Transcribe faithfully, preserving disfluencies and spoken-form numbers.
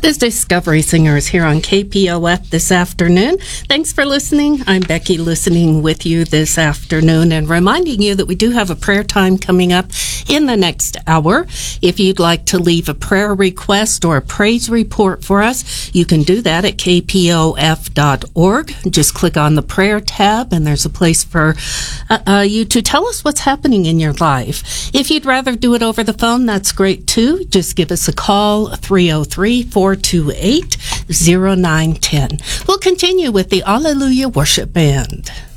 The Discovery Singers here on K P O F this afternoon. Thanks for listening. I'm Becky, listening with you this afternoon and reminding you that we do have a prayer time coming up in the next hour. If you'd like to leave a prayer request or a praise report for us, you can do that at k p o f dot org. Just click on the prayer tab and there's a place for uh, uh, you to tell us what's happening in your life. If you'd rather do it over the phone, that's great too. Just give us a call, three oh three, four two eight, oh nine one oh. We'll continue with the Alleluia Worship Band.